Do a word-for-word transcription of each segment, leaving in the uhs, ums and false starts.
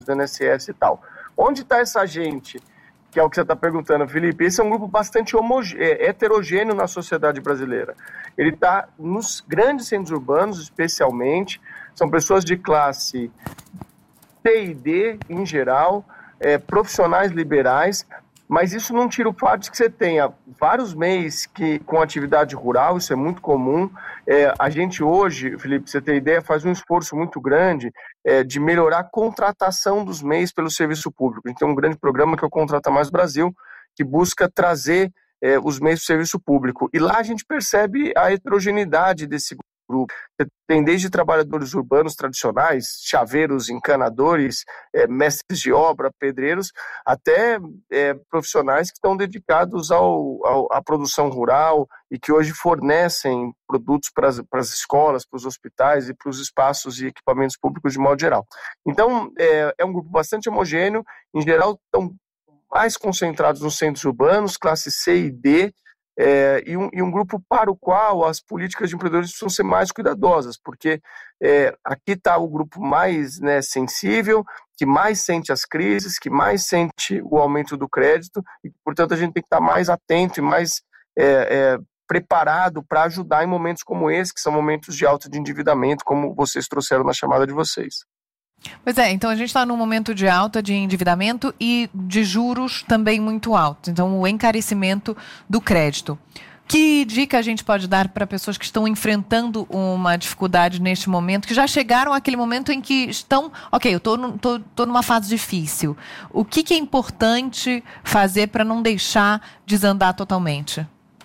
do I N S S e tal. Onde está essa gente, que é o que você está perguntando, Felipe? Esse é um grupo bastante homogê- heterogêneo na sociedade brasileira. Ele está nos grandes centros urbanos, especialmente, são pessoas de classe C e D, em geral, é, profissionais liberais, mas isso não tira o fato de que você tenha vários M E Is que, com atividade rural, isso é muito comum. É, a gente hoje, Felipe, pra você ter ideia, faz um esforço muito grande é, de melhorar a contratação dos M E Is pelo serviço público. A gente tem um grande programa que é o Contrata Mais Brasil, que busca trazer é, os M E Is para o serviço público. E lá a gente percebe a heterogeneidade desse grupo. Você tem desde trabalhadores urbanos tradicionais, chaveiros, encanadores, é, mestres de obra, pedreiros, até é, profissionais que estão dedicados ao, ao, à produção rural e que hoje fornecem produtos para as escolas, para os hospitais e para os espaços e equipamentos públicos de modo geral. Então, é, é um grupo bastante homogêneo, em geral estão mais concentrados nos centros urbanos, classe C e D, É, e, um, e um grupo para o qual as políticas de empreendedorismo precisam ser mais cuidadosas, porque é, aqui está o grupo mais né, sensível, que mais sente as crises, que mais sente o aumento do crédito, e portanto a gente tem que estar mais atento e mais é, é, preparado para ajudar em momentos como esse, que são momentos de alto de endividamento, como vocês trouxeram na chamada de vocês. Pois é, então a gente está num momento de alta de endividamento e de juros também muito altos. Então, o encarecimento do crédito. Que dica a gente pode dar para pessoas que estão enfrentando uma dificuldade neste momento, que já chegaram àquele momento em que estão... Ok, eu estou tô, tô numa fase difícil. O que, que é importante fazer para não deixar desandar totalmente?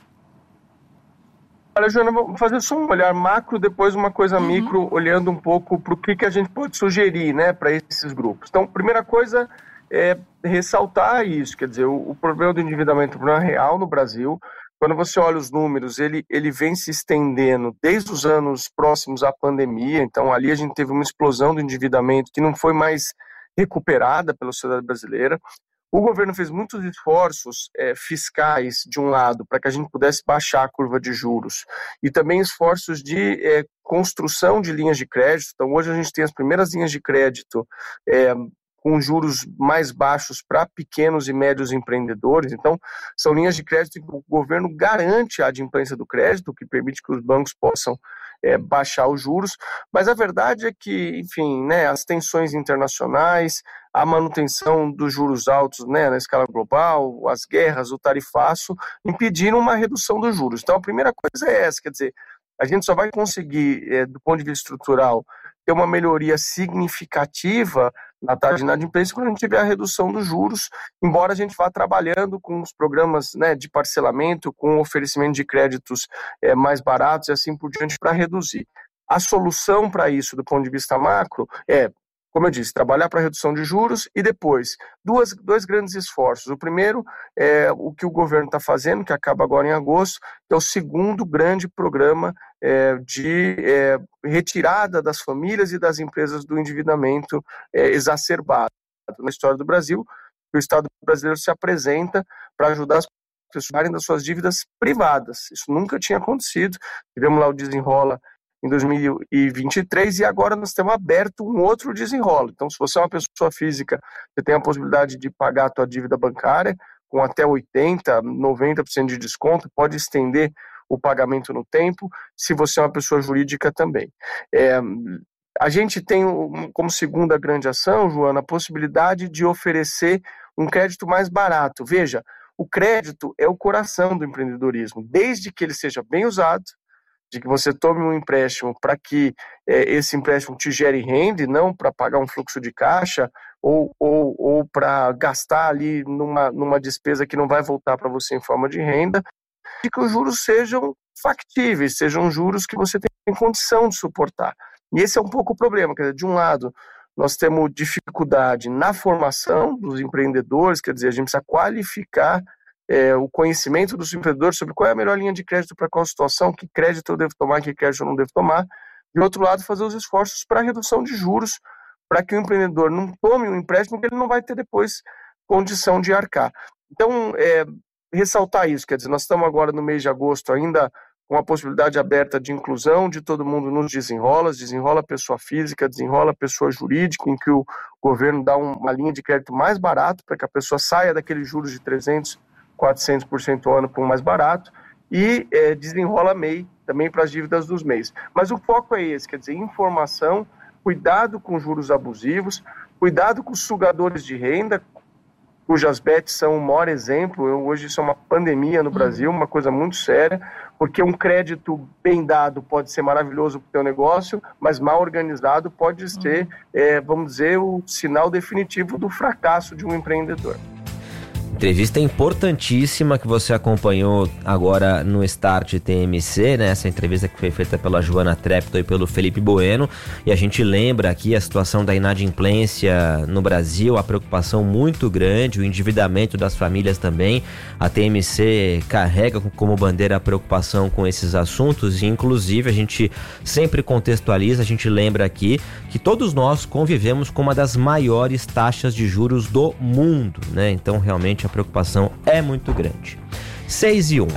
Olha, Joana, vamos fazer só um olhar macro, depois uma coisa uhum. micro, olhando um pouco para o que, que a gente pode sugerir né, para esses grupos. Então, primeira coisa é ressaltar isso, quer dizer, o, o problema do endividamento não é real no Brasil. Quando você olha os números, ele, ele vem se estendendo desde os anos próximos à pandemia, então ali a gente teve uma explosão do endividamento que não foi mais recuperada pela sociedade brasileira. O governo fez muitos esforços é, fiscais, de um lado, para que a gente pudesse baixar a curva de juros, e também esforços de é, construção de linhas de crédito. Então, hoje a gente tem as primeiras linhas de crédito é, com juros mais baixos para pequenos e médios empreendedores. Então, são linhas de crédito que o governo garante a adimplência do crédito, o que permite que os bancos possam é, baixar os juros. Mas a verdade é que, enfim, né, as tensões internacionais, a manutenção dos juros altos né, na escala global, as guerras, o tarifaço, impediram uma redução dos juros. Então, a primeira coisa é essa, quer dizer, a gente só vai conseguir, é, do ponto de vista estrutural, ter uma melhoria significativa na taxa de inadimplência quando a gente tiver a redução dos juros, embora a gente vá trabalhando com os programas né, de parcelamento, com o oferecimento de créditos é, mais baratos e assim por diante para reduzir. A solução para isso, do ponto de vista macro, é, como eu disse, trabalhar para a redução de juros e depois, duas, dois grandes esforços. O primeiro é o que o governo está fazendo, que acaba agora em agosto, que é o segundo grande programa é, de é, retirada das famílias e das empresas do endividamento é, exacerbado na história do Brasil. O Estado brasileiro se apresenta para ajudar as pessoas a saírem das suas dívidas privadas. Isso nunca tinha acontecido. Tivemos lá o Desenrola em dois mil e vinte e três, e agora nós temos aberto um outro desenrolo. Então, se você é uma pessoa física, você tem a possibilidade de pagar a tua dívida bancária com até oitenta por cento, noventa por cento de desconto, pode estender o pagamento no tempo, se você é uma pessoa jurídica também. É, a gente tem como segunda grande ação, Joana, a possibilidade de oferecer um crédito mais barato. Veja, o crédito é o coração do empreendedorismo, desde que ele seja bem usado, de que você tome um empréstimo para que é, esse empréstimo te gere renda e não para pagar um fluxo de caixa ou, ou, ou para gastar ali numa, numa despesa que não vai voltar para você em forma de renda, e que os juros sejam factíveis, sejam juros que você tem condição de suportar. E esse é um pouco o problema, quer dizer, de um lado, nós temos dificuldade na formação dos empreendedores, quer dizer, a gente precisa qualificar É, o conhecimento dos empreendedores sobre qual é a melhor linha de crédito para qual situação, que crédito eu devo tomar, que crédito eu não devo tomar. E, do outro lado, fazer os esforços para a redução de juros, para que o empreendedor não tome um empréstimo que ele não vai ter depois condição de arcar. Então, é, ressaltar isso, quer dizer, nós estamos agora no mês de agosto ainda com a possibilidade aberta de inclusão de todo mundo nos desenrolas, desenrola a pessoa física, desenrola a pessoa jurídica, em que o governo dá uma linha de crédito mais barato para que a pessoa saia daqueles juros de trezentos, quatrocentos por cento ao ano para um mais barato, e é, desenrola M E I também para as dívidas dos M E Is. Mas o foco é esse, quer dizer, informação, cuidado com juros abusivos, cuidado com os sugadores de renda, cujas bets são o maior exemplo. Hoje isso é uma pandemia no Brasil, uma coisa muito séria, porque um crédito bem dado pode ser maravilhoso para o teu negócio, mas mal organizado pode ser, é, vamos dizer, o sinal definitivo do fracasso de um empreendedor. Entrevista importantíssima que você acompanhou agora no Start T M C, né? Essa entrevista que foi feita pela Joana Treptow e pelo Felipe Bueno, e a gente lembra aqui a situação da inadimplência no Brasil, a preocupação muito grande, o endividamento das famílias também. A T M C carrega como bandeira a preocupação com esses assuntos, e inclusive a gente sempre contextualiza, a gente lembra aqui que todos nós convivemos com uma das maiores taxas de juros do mundo, né? Então realmente a preocupação é muito grande. seis e um.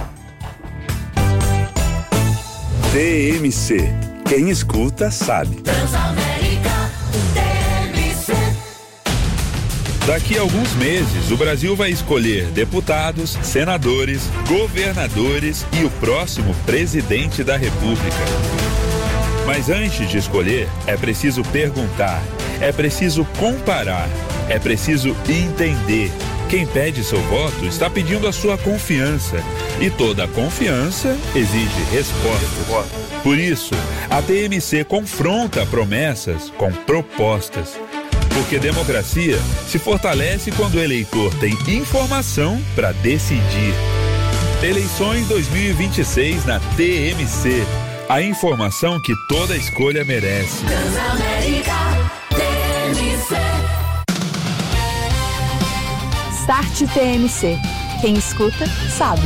T M C. Quem escuta sabe. Transamérica T M C. Daqui a alguns meses, o Brasil vai escolher deputados, senadores, governadores e o próximo presidente da República. Mas antes de escolher, é preciso perguntar, é preciso comparar, é preciso entender. Quem pede seu voto está pedindo a sua confiança, e toda confiança exige resposta. Por isso, a T M C confronta promessas com propostas. Porque democracia se fortalece quando o eleitor tem informação para decidir. Eleições dois mil e vinte e seis na T M C. A informação que toda escolha merece. Transamérica T M C. Start T M C. Quem escuta, sabe.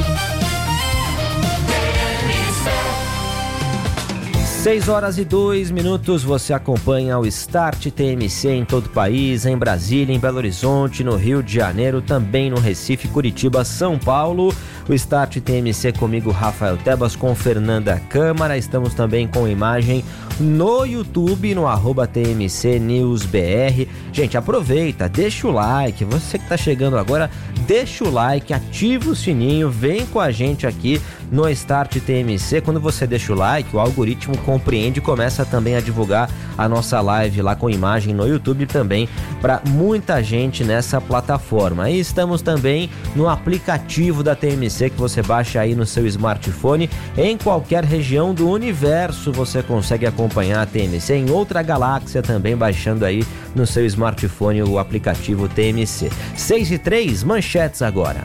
seis horas e dois minutos, você acompanha o Start T M C em todo o país, em Brasília, em Belo Horizonte, no Rio de Janeiro, também no Recife, Curitiba, São Paulo. O Start T M C comigo, Rafael Tebas, com Fernanda Câmara. Estamos também com imagem no YouTube, no arroba T M C News B R. Gente, aproveita, deixa o like. Você que está chegando agora, deixa o like, ativa o sininho, vem com a gente aqui no Start T M C. Quando você deixa o like, o algoritmo compreende e começa também a divulgar a nossa live lá com imagem no YouTube também para muita gente nessa plataforma. E estamos também no aplicativo da T M C que você baixa aí no seu smartphone. Em qualquer região do universo você consegue acompanhar a T M C, em outra galáxia também, baixando aí no seu smartphone o aplicativo T M C. seis e três, manchetes agora.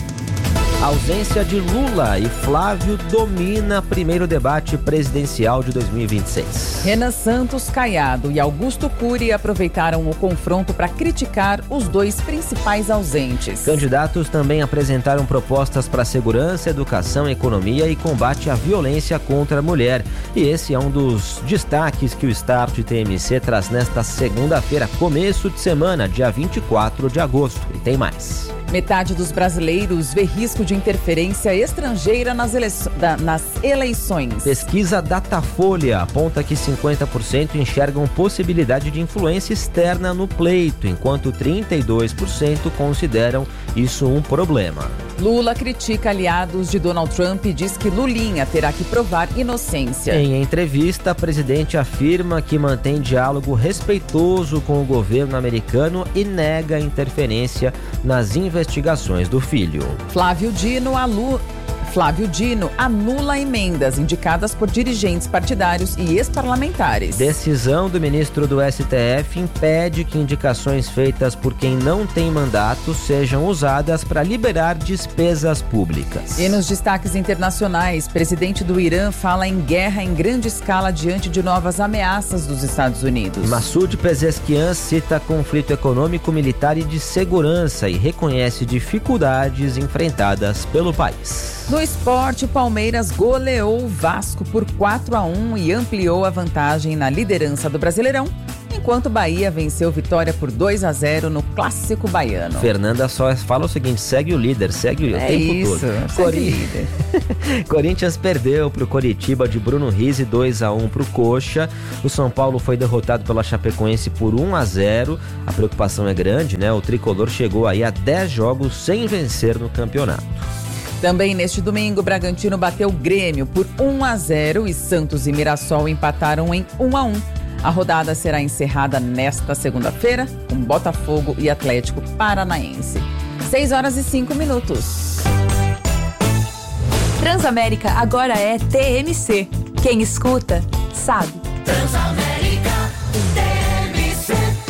A ausência de Lula e Flávio domina primeiro debate presidencial de dois mil e vinte e seis. Renan Santos Caiado e Augusto Cury aproveitaram o confronto para criticar os dois principais ausentes. Candidatos também apresentaram propostas para segurança, educação, economia e combate à violência contra a mulher. E esse é um dos destaques que o Start T M C traz nesta segunda-feira, começo de semana, dia vinte e quatro de agosto. E tem mais. Metade dos brasileiros vê risco de interferência estrangeira nas, ele... nas eleições. Pesquisa Datafolha aponta que cinquenta por cento enxergam possibilidade de influência externa no pleito, enquanto trinta e dois por cento consideram isso um problema. Lula critica aliados de Donald Trump e diz que Lulinha terá que provar inocência. Em entrevista, a presidente afirma que mantém diálogo respeitoso com o governo americano e nega interferência nas investigações do filho. Flávio Dino, alu... Flávio Dino anula emendas indicadas por dirigentes partidários e ex-parlamentares. Decisão do ministro do S T F impede que indicações feitas por quem não tem mandato sejam usadas para liberar despesas públicas. E nos destaques internacionais, presidente do Irã fala em guerra em grande escala diante de novas ameaças dos Estados Unidos. Massoud Pezeshkian cita conflito econômico, militar e de segurança e reconhece dificuldades enfrentadas pelo país. No esporte, o Palmeiras goleou o Vasco por quatro a um e ampliou a vantagem na liderança do Brasileirão enquanto Bahia venceu Vitória por dois a zero no Clássico Baiano. Fernanda só fala o seguinte, segue o líder, segue o é tempo isso, todo. Segue Cori... líder. Corinthians perdeu pro Coritiba de Bruno Rizzi, dois a um pro Coxa. O São Paulo foi derrotado pela Chapecoense por um a zero. A preocupação é grande, né? O tricolor chegou aí a dez jogos sem vencer no campeonato. Também neste domingo, o Bragantino bateu o Grêmio por um a zero e Santos e Mirassol empataram em um a um. A rodada será encerrada nesta segunda-feira com Botafogo e Atlético Paranaense. seis horas e cinco minutos. Transamérica agora é T M C. Quem escuta, sabe. Transamérica T M C.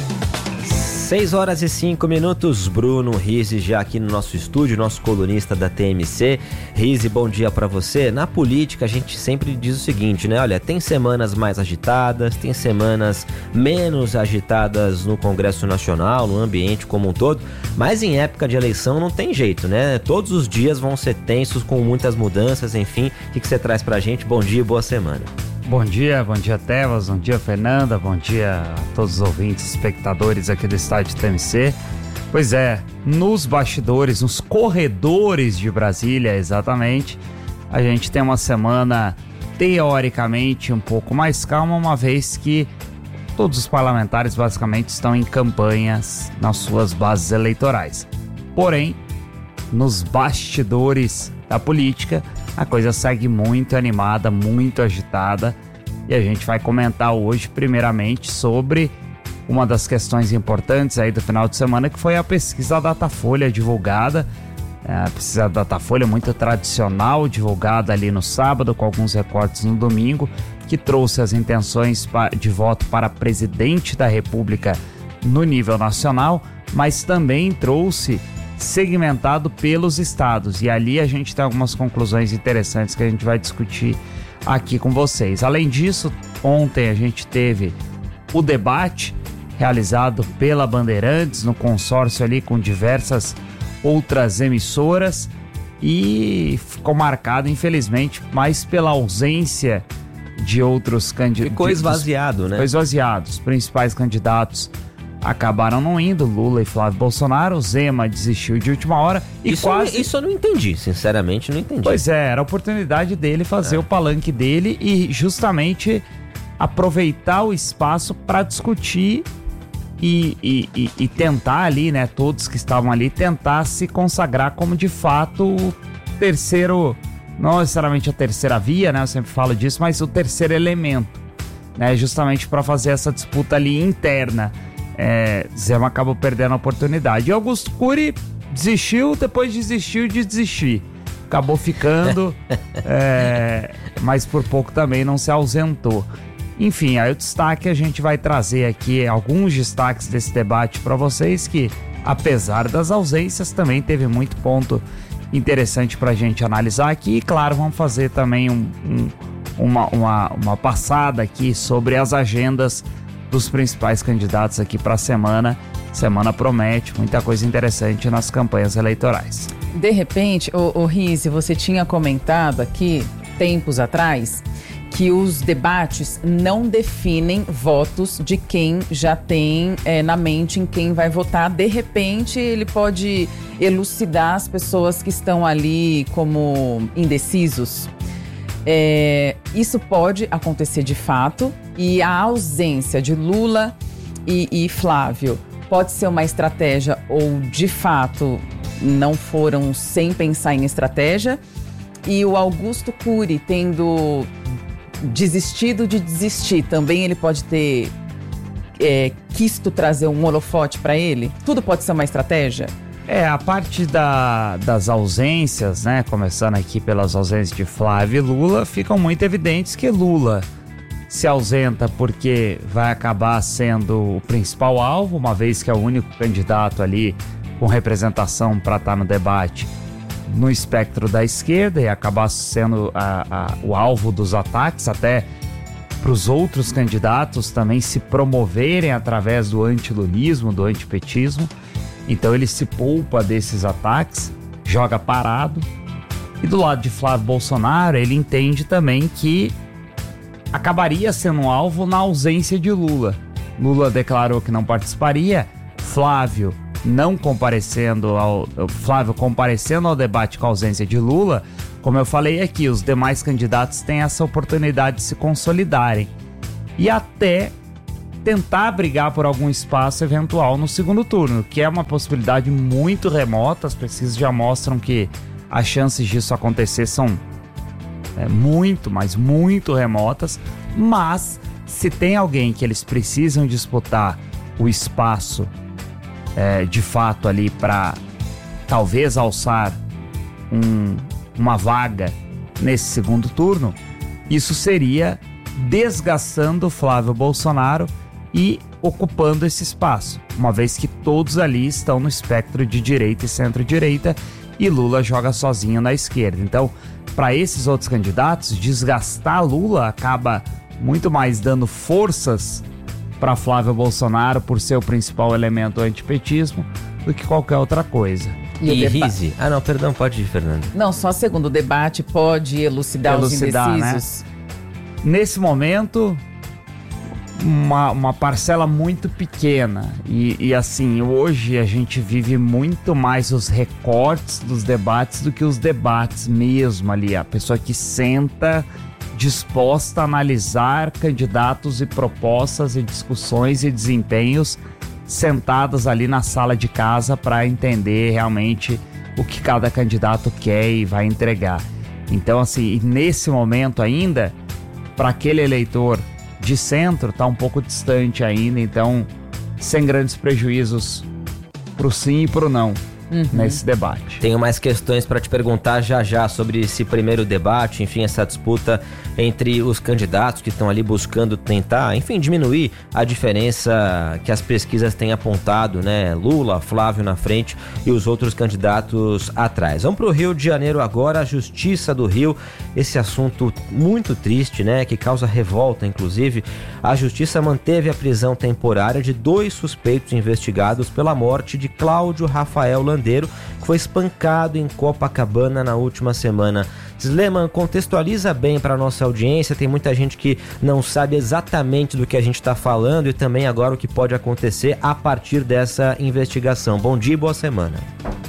seis horas e cinco minutos, Bruno Rizzi já aqui no nosso estúdio, nosso colunista da T M C. Rizzi, bom dia pra você. Na política a gente sempre diz o seguinte, né? Olha, tem semanas mais agitadas, tem semanas menos agitadas no Congresso Nacional, no ambiente como um todo, mas em época de eleição não tem jeito, né? Todos os dias vão ser tensos, com muitas mudanças, enfim. O que, que você traz pra gente? Bom dia e boa semana. Bom dia, bom dia Tevas, bom dia Fernanda, bom dia a todos os ouvintes, espectadores aqui do estádio T M C. Pois é, nos bastidores, nos corredores de Brasília, exatamente, a gente tem uma semana teoricamente um pouco mais calma, uma vez que todos os parlamentares basicamente estão em campanhas nas suas bases eleitorais. Porém, nos bastidores da política, a coisa segue muito animada, muito agitada, e a gente vai comentar hoje primeiramente sobre uma das questões importantes aí do final de semana, que foi a pesquisa Datafolha divulgada, a pesquisa Datafolha muito tradicional, divulgada ali no sábado, com alguns recortes no domingo, que trouxe as intenções de voto para presidente da República no nível nacional, mas também trouxe segmentado pelos estados, e ali a gente tem algumas conclusões interessantes que a gente vai discutir aqui com vocês. Além disso, ontem a gente teve o debate realizado pela Bandeirantes no consórcio ali com diversas outras emissoras, e ficou marcado, infelizmente, mais pela ausência de outros candidatos. Ficou esvaziado, né? Ficou esvaziado. Os principais candidatos acabaram não indo, Lula e Flávio Bolsonaro. O Zema desistiu de última hora e isso quase... Eu, isso eu não entendi, sinceramente não entendi. Pois é, era a oportunidade dele fazer é. o palanque dele e justamente aproveitar o espaço para discutir e, e, e, e tentar ali, né, todos que estavam ali, tentar se consagrar como de fato o terceiro, não necessariamente a terceira via, né, eu sempre falo disso, mas o terceiro elemento, né, justamente para fazer essa disputa ali interna. É, Zema acabou perdendo a oportunidade. E Augusto Cury desistiu, depois desistiu de desistir. Acabou ficando, é, mas por pouco também não se ausentou. Enfim, aí o destaque, a gente vai trazer aqui alguns destaques desse debate para vocês, que apesar das ausências também teve muito ponto interessante para a gente analisar aqui. E claro, vamos fazer também um, um, uma, uma, uma passada aqui sobre as agendas dos principais candidatos aqui para a semana. Semana promete muita coisa interessante nas campanhas eleitorais. De repente, o, o Rizzi, você tinha comentado aqui, tempos atrás, que os debates não definem votos de quem já tem é, na mente em quem vai votar. De repente, ele pode elucidar as pessoas que estão ali como indecisos. É, isso pode acontecer de fato, e a ausência de Lula e, e Flávio pode ser uma estratégia, ou de fato não foram sem pensar em estratégia, e o Augusto Cury tendo desistido de desistir, também ele pode ter é, quisto trazer um holofote para ele? Tudo pode ser uma estratégia? É, a parte da, das ausências, né, começando aqui pelas ausências de Flávio e Lula, ficam muito evidentes que Lula se ausenta porque vai acabar sendo o principal alvo, uma vez que é o único candidato ali com representação para estar no debate no espectro da esquerda, e acabar sendo a, a, o alvo dos ataques, até para os outros candidatos também se promoverem através do antilulismo, do antipetismo. Então ele se poupa desses ataques, joga parado. E do lado de Flávio Bolsonaro, ele entende também que acabaria sendo um alvo na ausência de Lula. Lula declarou que não participaria, Flávio não comparecendo ao Flávio comparecendo ao debate com a ausência de Lula. Como eu falei aqui, os demais candidatos têm essa oportunidade de se consolidarem e até tentar brigar por algum espaço eventual no segundo turno, que é uma possibilidade muito remota. As pesquisas já mostram que as chances disso acontecer são é, muito, mas muito remotas. Mas se tem alguém que eles precisam disputar o espaço é, de fato ali para talvez alçar um, uma vaga nesse segundo turno, isso seria desgastando Flávio Bolsonaro e ocupando esse espaço, uma vez que todos ali estão no espectro de direita e centro-direita e Lula joga sozinho na esquerda. Então, para esses outros candidatos, desgastar Lula acaba muito mais dando forças para Flávio Bolsonaro por ser o principal elemento antipetismo do que qualquer outra coisa. E, e Rizzi? Ah, não, perdão, pode ir, Fernando. Não, só segundo o debate pode elucidar, elucidar os indecisos. Né? Nesse momento, uma, uma parcela muito pequena. E, e assim, hoje a gente vive muito mais os recortes dos debates do que os debates mesmo ali. A pessoa que senta disposta a analisar candidatos e propostas e discussões e desempenhos sentadas ali na sala de casa para entender realmente o que cada candidato quer e vai entregar. Então, assim, nesse momento ainda, para aquele eleitor de centro, tá um pouco distante ainda, então sem grandes prejuízos pro sim e pro não. Uhum. Nesse debate. Tenho mais questões para te perguntar já já sobre esse primeiro debate, enfim, essa disputa entre os candidatos que estão ali buscando tentar, enfim, diminuir a diferença que as pesquisas têm apontado, né? Lula, Flávio na frente e os outros candidatos atrás. Vamos para o Rio de Janeiro agora, a Justiça do Rio, esse assunto muito triste, né? Que causa revolta, inclusive. A Justiça manteve a prisão temporária de dois suspeitos investigados pela morte de Cláudio Rafael Landeiro, que foi espancado em Copacabana na última semana. Sleman, contextualiza bem para a nossa audiência, tem muita gente que não sabe exatamente do que a gente está falando e também agora o que pode acontecer a partir dessa investigação. Bom dia e boa semana.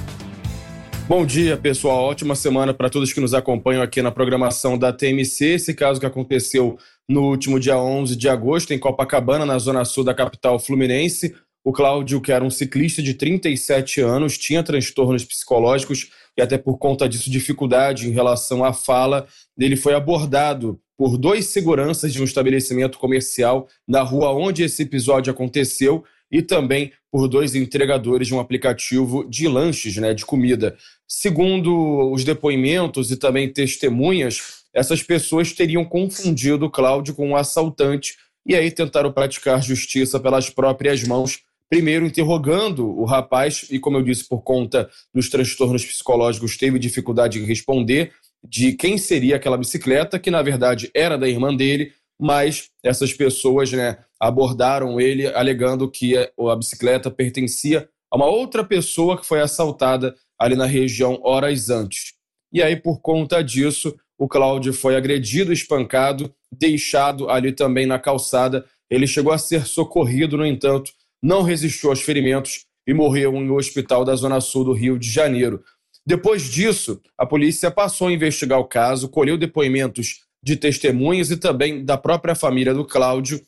Bom dia, pessoal. Ótima semana para todos que nos acompanham aqui na programação da T M C. Esse caso que aconteceu no último dia onze de agosto em Copacabana, na zona sul da capital fluminense. O Cláudio, que era um ciclista de trinta e sete anos, tinha transtornos psicológicos e até por conta disso dificuldade em relação à fala. Ele foi abordado por dois seguranças de um estabelecimento comercial na rua onde esse episódio aconteceu e também por dois entregadores de um aplicativo de lanches, né, de comida. Segundo os depoimentos e também testemunhas, essas pessoas teriam confundido o Cláudio com um assaltante e aí tentaram praticar justiça pelas próprias mãos, primeiro interrogando o rapaz, e como eu disse, por conta dos transtornos psicológicos, teve dificuldade em responder de quem seria aquela bicicleta, que na verdade era da irmã dele, mas essas pessoas, né, abordaram ele alegando que a bicicleta pertencia a uma outra pessoa que foi assaltada ali na região horas antes. E aí, por conta disso, o Cláudio foi agredido, espancado, deixado ali também na calçada. Ele chegou a ser socorrido, no entanto, não resistiu aos ferimentos e morreu em um hospital da zona sul do Rio de Janeiro. Depois disso, a polícia passou a investigar o caso, colheu depoimentos de testemunhas e também da própria família do Cláudio,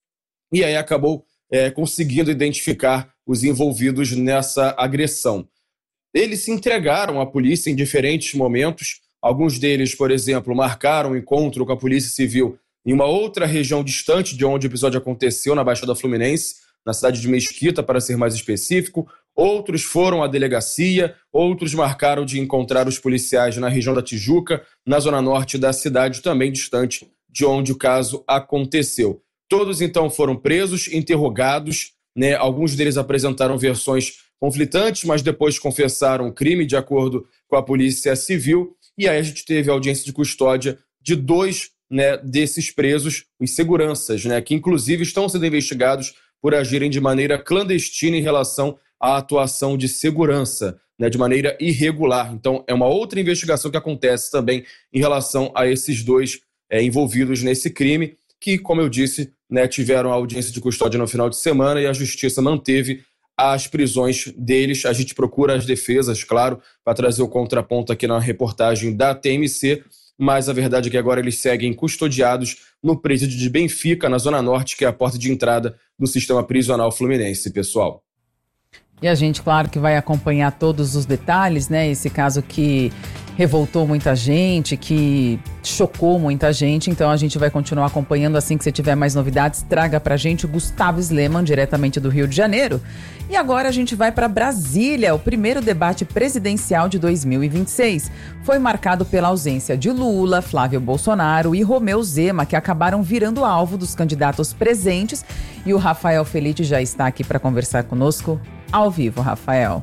e aí acabou é, conseguindo identificar os envolvidos nessa agressão. Eles se entregaram à polícia em diferentes momentos. Alguns deles, por exemplo, marcaram um encontro com a Polícia Civil em uma outra região distante de onde o episódio aconteceu, na Baixada Fluminense, na cidade de Mesquita, para ser mais específico. Outros foram à delegacia, outros marcaram de encontrar os policiais na região da Tijuca, na zona norte da cidade, também distante de onde o caso aconteceu. Todos, então, foram presos, interrogados, né? Alguns deles apresentaram versões conflitantes, mas depois confessaram o crime de acordo com a Polícia Civil. E aí a gente teve a audiência de custódia de dois, né, desses presos, os seguranças, né, que inclusive estão sendo investigados por agirem de maneira clandestina em relação à atuação de segurança, né, de maneira irregular. Então é uma outra investigação que acontece também em relação a esses dois é, envolvidos nesse crime, que, como eu disse, né, tiveram a audiência de custódia no final de semana e a justiça manteve as prisões deles. A gente procura as defesas, claro, para trazer o contraponto aqui na reportagem da T M C, mas a verdade é que agora eles seguem custodiados no presídio de Benfica, na Zona Norte, que é a porta de entrada do sistema prisional fluminense, pessoal. E a gente, claro, que vai acompanhar todos os detalhes, né? Esse caso que revoltou muita gente, que chocou muita gente. Então a gente vai continuar acompanhando. Assim que você tiver mais novidades, traga pra gente o Gustavo Sleman, diretamente do Rio de Janeiro. E agora a gente vai para Brasília. O primeiro debate presidencial de dois mil e vinte e seis foi marcado pela ausência de Lula, Flávio Bolsonaro e Romeu Zema, que acabaram virando alvo dos candidatos presentes. E o Rafael Felitti já está aqui para conversar conosco ao vivo. Rafael.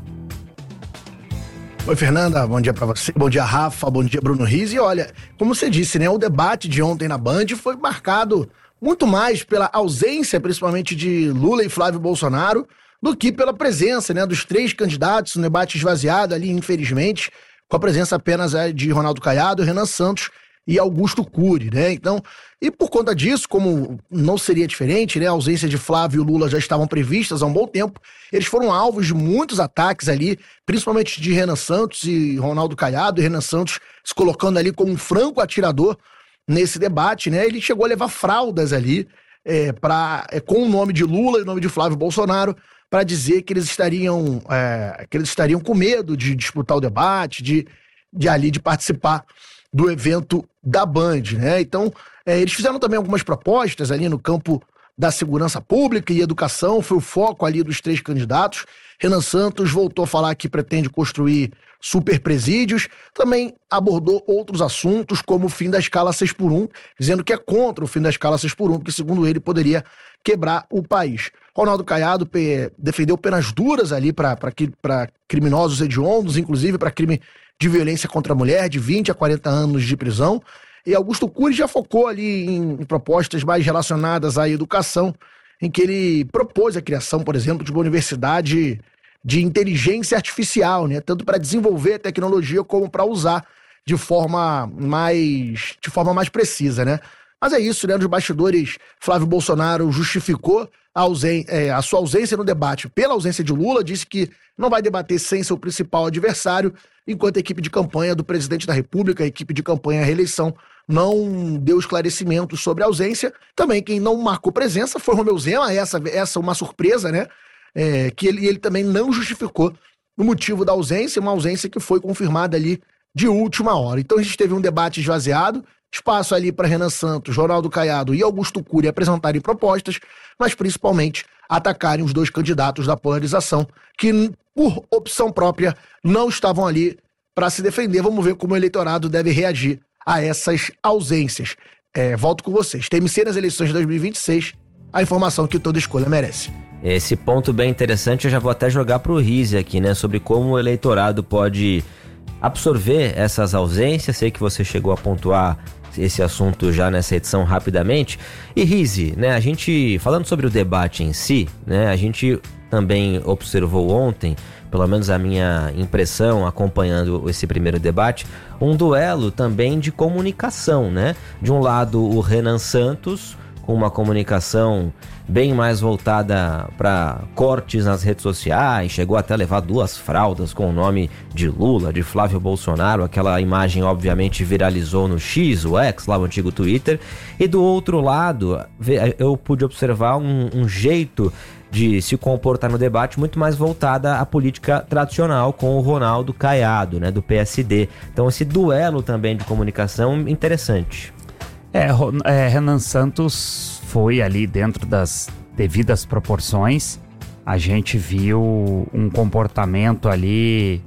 Oi, Fernanda, bom dia pra você, bom dia, Rafa, bom dia, Bruno Riz. E olha, como você disse, né, o debate de ontem na Band foi marcado muito mais pela ausência, principalmente de Lula e Flávio Bolsonaro, do que pela presença, né, dos três candidatos, um debate esvaziado ali, infelizmente, com a presença apenas de Ronaldo Caiado, Renan Santos e Augusto Cury, né? Então, e por conta disso, como não seria diferente, né, a ausência de Flávio e Lula já estavam previstas há um bom tempo, eles foram alvos de muitos ataques ali, principalmente de Renan Santos e Ronaldo Caiado, e Renan Santos se colocando ali como um franco atirador nesse debate, né? Ele chegou a levar fraldas ali, é, pra, é, com o nome de Lula e o nome de Flávio Bolsonaro, para dizer que eles estariam é, que eles estariam com medo de disputar o debate, de, de ali de participar do evento da Band, né? Então, é, eles fizeram também algumas propostas ali no campo da segurança pública e educação, foi o foco ali dos três candidatos. Renan Santos voltou a falar que pretende construir super presídios, também abordou outros assuntos, como o fim da escala seis por um, dizendo que é contra o fim da escala seis por um, porque, segundo ele, poderia quebrar o país. Ronaldo Caiado pe- defendeu penas duras ali para criminosos hediondos, inclusive para crime de violência contra a mulher, de vinte a quarenta anos de prisão. E Augusto Cury já focou ali em, em propostas mais relacionadas à educação, em que ele propôs a criação, por exemplo, de uma universidade de inteligência artificial, né? Tanto para desenvolver a tecnologia como para usar de forma mais de forma mais precisa, né? Mas é isso, né? Nos bastidores, Flávio Bolsonaro justificou a, ausen- é, a sua ausência no debate pela ausência de Lula, disse que não vai debater sem seu principal adversário, enquanto a equipe de campanha do presidente da República, a equipe de campanha à reeleição, não deu esclarecimentos sobre a ausência. Também quem não marcou presença foi Romeu Zema, essa, essa uma surpresa, né? É, que ele, ele também não justificou o motivo da ausência, uma ausência que foi confirmada ali de última hora. Então a gente teve um debate esvaziado, espaço ali para Renan Santos, Ronaldo Caiado e Augusto Cury apresentarem propostas, mas principalmente atacarem os dois candidatos da polarização, que por opção própria não estavam ali para se defender. Vamos ver como o eleitorado deve reagir a essas ausências. É, volto com vocês. T M C nas eleições de dois mil e vinte e seis, a informação que toda escolha merece. Esse ponto bem interessante eu já vou até jogar pro Rize aqui, né? Sobre como o eleitorado pode absorver essas ausências. Sei que você chegou a pontuar esse assunto já nessa edição rapidamente. E Rize, né? A gente, falando sobre o debate em si, né? A gente também observou ontem, pelo menos a minha impressão acompanhando esse primeiro debate, um duelo também de comunicação, né? De um lado o Renan Santos, com uma comunicação bem mais voltada para cortes nas redes sociais, chegou até a levar duas fraldas com o nome de Lula, de Flávio Bolsonaro, aquela imagem obviamente viralizou no X, o X, lá o antigo Twitter, e do outro lado eu pude observar um, um jeito de se comportar no debate muito mais voltada à política tradicional, com o Ronaldo Caiado, né, do P S D. Então esse duelo também de comunicação interessante. É, é, Renan Santos foi ali dentro das devidas proporções. A gente viu um comportamento ali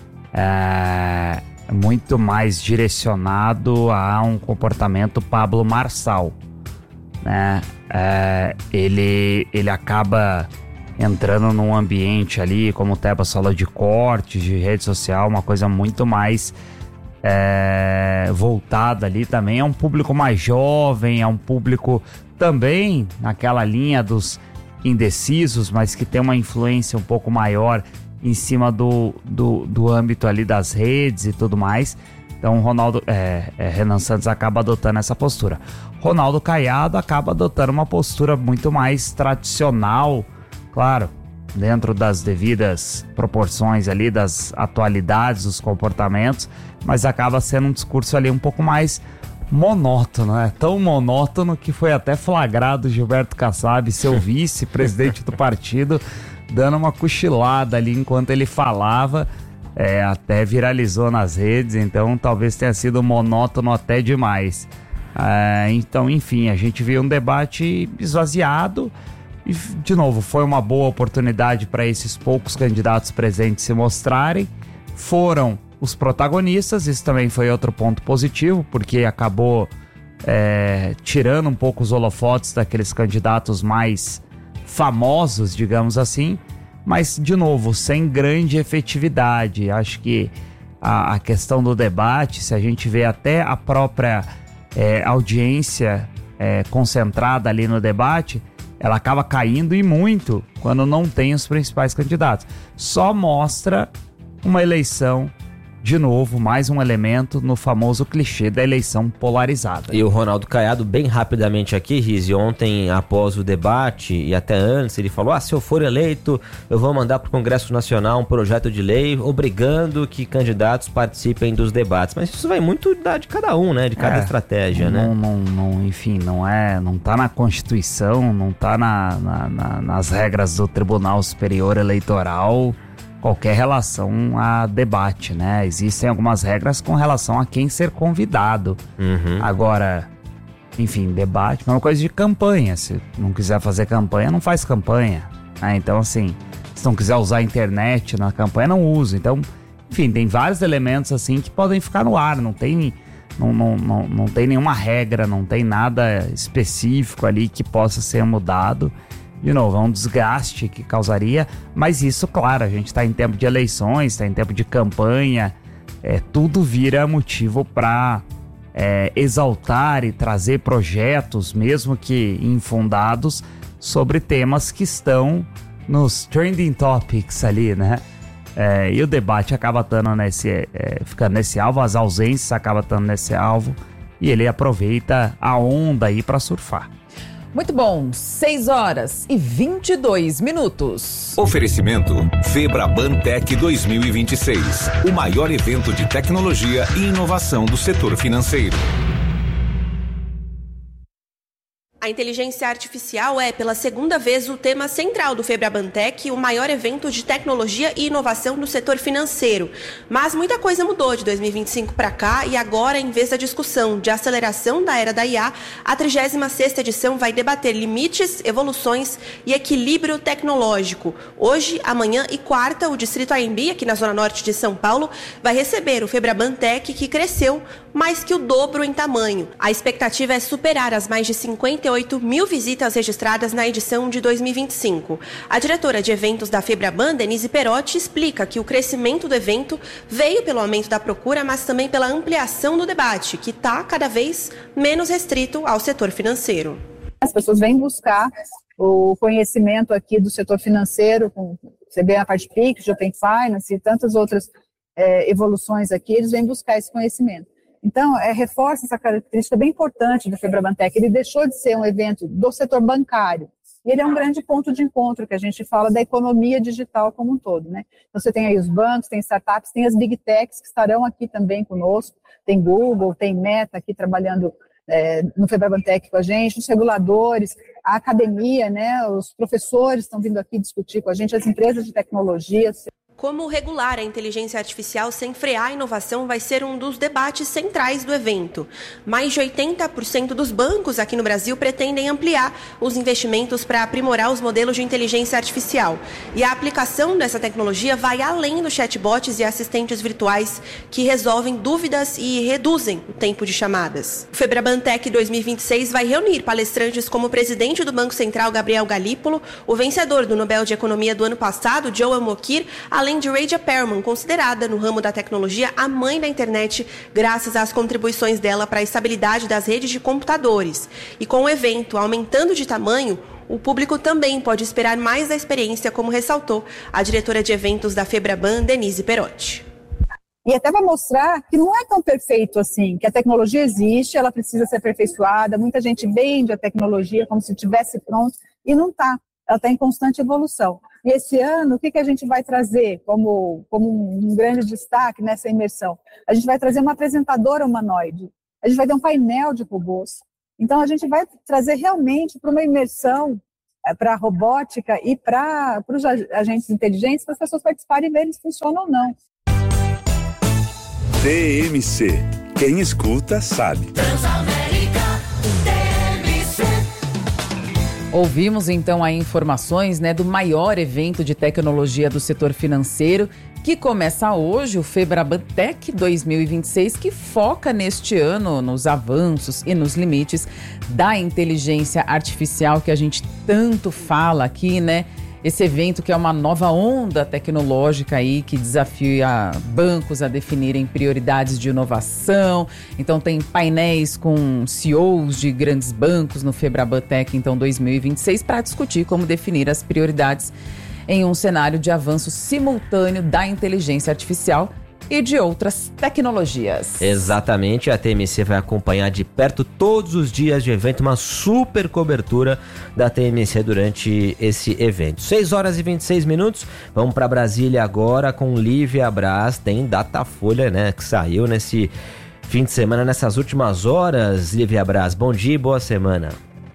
é, muito mais direcionado a um comportamento Pablo Marçal, né? É, ele, ele acaba entrando num ambiente ali, como o Tebas falou, de cortes, de rede social, uma coisa muito mais É, voltada ali também, é um público mais jovem, é um público também naquela linha dos indecisos, mas que tem uma influência um pouco maior em cima do, do, do âmbito ali das redes e tudo mais. Então o Ronaldo, é, é, Renan Santos acaba adotando essa postura. Ronaldo Caiado acaba adotando uma postura muito mais tradicional, claro, dentro das devidas proporções ali, das atualidades, dos comportamentos, mas acaba sendo um discurso ali um pouco mais monótono, é tão monótono que foi até flagrado Gilberto Kassab, seu vice-presidente do partido, dando uma cochilada ali enquanto ele falava, é, até viralizou nas redes, então talvez tenha sido monótono até demais. É, então, enfim, a gente viu um debate esvaziado e, de novo, foi uma boa oportunidade para esses poucos candidatos presentes se mostrarem. Foram os protagonistas, isso também foi outro ponto positivo, porque acabou é, tirando um pouco os holofotes daqueles candidatos mais famosos, digamos assim, mas, de novo, sem grande efetividade. Acho que a, a questão do debate, se a gente vê até a própria é, audiência é, concentrada ali no debate, ela acaba caindo e muito quando não tem os principais candidatos. Só mostra uma eleição, de novo, mais um elemento no famoso clichê da eleição polarizada. E o Ronaldo Caiado, bem rapidamente aqui, Rizzi, ontem após o debate e até antes, ele falou, ah, se eu for eleito, eu vou mandar para o Congresso Nacional um projeto de lei obrigando que candidatos participem dos debates. Mas isso vai muito da, de cada um, né? De cada é, estratégia, não, né? Não, não, enfim, não é, não tá na Constituição, não tá na, na, na, nas regras do Tribunal Superior Eleitoral qualquer relação a debate, né? Existem algumas regras com relação a quem ser convidado. Uhum. Agora, enfim, debate é uma coisa de campanha. Se não quiser fazer campanha, não faz campanha. Né? Então, assim, se não quiser usar a internet na campanha, não usa. Então, enfim, tem vários elementos assim que podem ficar no ar. Não tem, não, não, não, não tem nenhuma regra, não tem nada específico ali que possa ser mudado. De novo, é um desgaste que causaria, mas isso, claro, a gente está em tempo de eleições, está em tempo de campanha, é, tudo vira motivo para é, exaltar e trazer projetos, mesmo que infundados, sobre temas que estão nos trending topics ali, né? É, e o debate acaba estando nesse, é, ficando nesse alvo, as ausências acabam estando nesse alvo, e ele aproveita a onda aí para surfar. Muito bom, seis horas e vinte e dois minutos. Oferecimento Febraban Tech dois mil e vinte e seis, o maior evento de tecnologia e inovação do setor financeiro. A inteligência artificial é, pela segunda vez, o tema central do Febraban Tech, o maior evento de tecnologia e inovação do setor financeiro. Mas muita coisa mudou de dois mil e vinte e cinco para cá e agora, em vez da discussão de aceleração da era da I A, a trigésima sexta edição vai debater limites, evoluções e equilíbrio tecnológico. Hoje, amanhã e quarta, o Distrito A M B, aqui na Zona Norte de São Paulo, vai receber o Febraban Tech, que cresceu mais que o dobro em tamanho. A expectativa é superar as mais de cinquenta e oito mil visitas registradas na edição de dois mil e vinte e cinco. A diretora de eventos da Febraban, Denise Perotti, explica que o crescimento do evento veio pelo aumento da procura, mas também pela ampliação do debate, que está cada vez menos restrito ao setor financeiro. As pessoas vêm buscar o conhecimento aqui do setor financeiro, com, você vê a parte Pix, de Open Finance e tantas outras é, evoluções aqui, eles vêm buscar esse conhecimento. Então, é, reforça essa característica bem importante do Febraban Tech. Ele deixou de ser um evento do setor bancário. E ele é um grande ponto de encontro, que a gente fala da economia digital como um todo, né? Então, você tem aí os bancos, tem startups, tem as big techs que estarão aqui também conosco. Tem Google, tem Meta aqui trabalhando é, no Febraban Tech com a gente, os reguladores, a academia, né? Os professores estão vindo aqui discutir com a gente, as empresas de tecnologia. Como regular a inteligência artificial sem frear a inovação vai ser um dos debates centrais do evento. Mais de oitenta por cento dos bancos aqui no Brasil pretendem ampliar os investimentos para aprimorar os modelos de inteligência artificial. E a aplicação dessa tecnologia vai além dos chatbots e assistentes virtuais que resolvem dúvidas e reduzem o tempo de chamadas. O Febraban Tech dois mil e vinte e seis vai reunir palestrantes como o presidente do Banco Central, Gabriel Galípolo, o vencedor do Nobel de Economia do ano passado, Joel Mokyr, além de Raja Perlman, considerada no ramo da tecnologia a mãe da internet, graças às contribuições dela para a estabilidade das redes de computadores. E com o evento aumentando de tamanho, o público também pode esperar mais da experiência, como ressaltou a diretora de eventos da Febraban, Denise Perotti. E até vai mostrar que não é tão perfeito assim, que a tecnologia existe, ela precisa ser aperfeiçoada, muita gente vende a tecnologia como se estivesse pronto, e não está, ela está em constante evolução. E esse ano, o que, que a gente vai trazer como, como um grande destaque nessa imersão? A gente vai trazer uma apresentadora humanoide, a gente vai ter um painel de robôs. Então, a gente vai trazer realmente para uma imersão, para a robótica e para os agentes inteligentes, para as pessoas participarem e verem se funciona ou não. T M C. Quem escuta sabe. Transamérica T M C. Ouvimos então aí informações, né, do maior evento de tecnologia do setor financeiro, que começa hoje, o FebrabanTech dois mil e vinte e seis, que foca neste ano nos avanços e nos limites da inteligência artificial que a gente tanto fala aqui, né? Esse evento que é uma nova onda tecnológica aí que desafia bancos a definirem prioridades de inovação. Então tem painéis com C E Os de grandes bancos no FebrabanTech então dois mil e vinte e seis para discutir como definir as prioridades em um cenário de avanço simultâneo da inteligência artificial e de outras tecnologias. Exatamente, a T M C vai acompanhar de perto todos os dias de evento, uma super cobertura da T M C durante esse evento. seis horas e vinte e seis minutos, vamos para Brasília agora com Lívia Braz, tem Datafolha, né, que saiu nesse fim de semana, nessas últimas horas. Lívia Braz, bom dia e boa semana.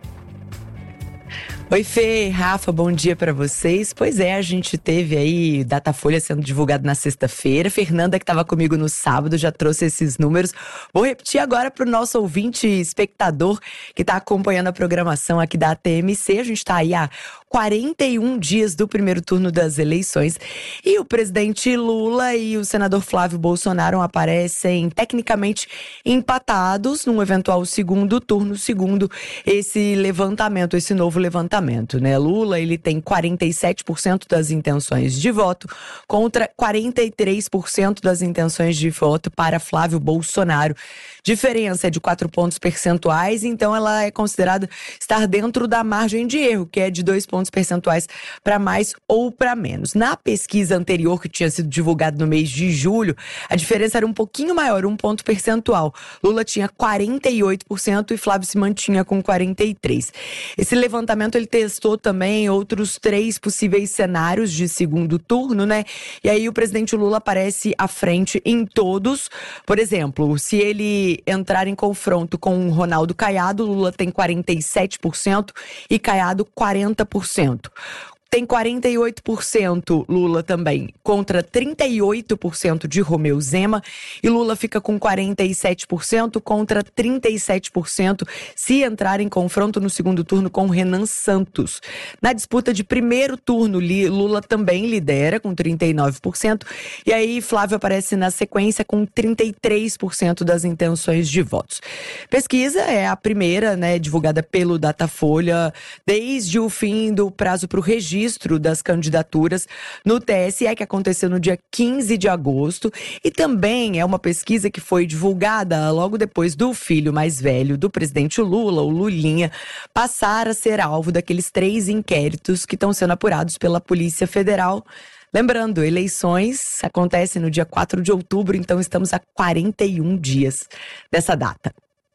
Oi, Fê, Rafa, bom dia para vocês. Pois é, a gente teve aí Datafolha sendo divulgado na sexta-feira. Fernanda, que estava comigo no sábado, já trouxe esses números. Vou repetir agora para o nosso ouvinte espectador que está acompanhando a programação aqui da T M C. A gente está aí há quarenta e um dias do primeiro turno das eleições e o presidente Lula e o senador Flávio Bolsonaro aparecem tecnicamente empatados num eventual segundo turno, segundo esse levantamento, esse novo levantamento, né? Lula, ele tem quarenta e sete por cento das intenções de voto contra quarenta e três por cento das intenções de voto para Flávio Bolsonaro. Diferença é de quatro pontos percentuais, então ela é considerada estar dentro da margem de erro, que é de dois pontos percentuais para mais ou para menos. Na pesquisa anterior, que tinha sido divulgada no mês de julho, a diferença era um pouquinho maior, um ponto percentual. Lula tinha quarenta e oito por cento e Flávio se mantinha com quarenta e três por cento. Esse levantamento ele testou também outros três possíveis cenários de segundo turno, né? E aí o presidente Lula aparece à frente em todos. Por exemplo, se ele entrar em confronto com o Ronaldo Caiado, Lula tem quarenta e sete por cento e Caiado quarenta por cento. Tem quarenta e oito por cento Lula também, contra trinta e oito por cento de Romeu Zema, e Lula fica com quarenta e sete por cento contra trinta e sete por cento se entrar em confronto no segundo turno com Renan Santos. Na disputa de primeiro turno, Lula também lidera com trinta e nove por cento, e aí Flávio aparece na sequência com trinta e três por cento das intenções de votos. Pesquisa é a primeira, né, divulgada pelo Datafolha desde o fim do prazo para o registro das candidaturas no T S E, que aconteceu no dia quinze de agosto, e também é uma pesquisa que foi divulgada logo depois do filho mais velho do presidente Lula, o Lulinha, passar a ser alvo daqueles três inquéritos que estão sendo apurados pela Polícia Federal. Lembrando, eleições acontecem no dia quatro de outubro, então estamos há quarenta e um dias dessa data.